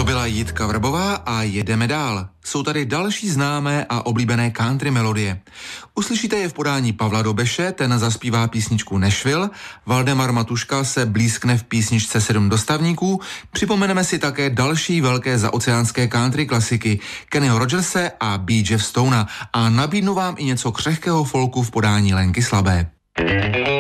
To byla Jitka Vrbová a jedeme dál. Jsou tady další známé a oblíbené country melodie. Uslyšíte je v podání Pavla Dobeše, ten zaspívá písničku Nashville, Valdemar Matuška se blízkne v písničce 7 dostavníků, připomeneme si také další velké zaoceánské country klasiky Kennyho Rogerse a B. Jeff Stonea a nabídnu vám i něco křehkého folku v podání Lenky Slabé.